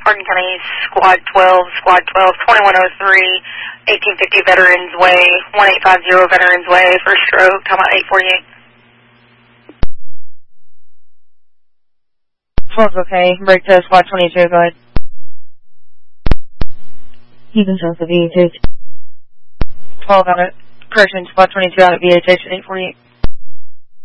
Hardin County Squad 12, Squad 12, 2103, 1850 Veterans Way, 1850 Veterans Way, first stroke, come out 848. 12's okay. Break to Squad 22, go ahead. Even south of VHH. 12 out at, correction, Squad 22 out at VHH at 848.